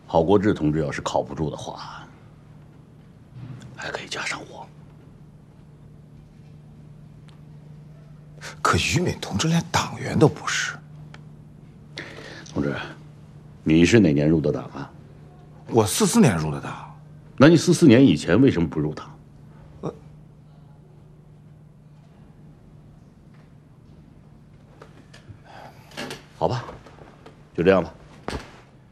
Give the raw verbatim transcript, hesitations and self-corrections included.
郝国志同志要是靠不住的话，还可以加上我。 可于敏同志连党员都不是。 同志，你是哪年入的党啊？ 我四四年入的党。 那你四四年以前为什么不入党？呃，好吧，就这样吧。